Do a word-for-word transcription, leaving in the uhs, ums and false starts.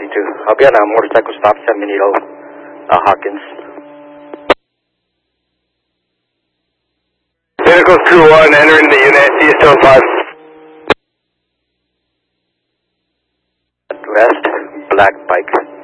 going to. I'll be on a motorcycle stop, San Benito, uh, Hawkins. Vehicle two one, entering the unit, C S two oh five. West, black bike.